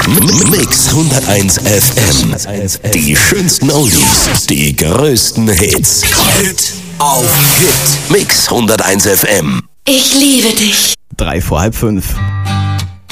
Mix 101 FM. Die schönsten Oldies, die größten Hits. Hit auf Hit. Mix 101 FM. Ich liebe dich. 3 vor halb 5.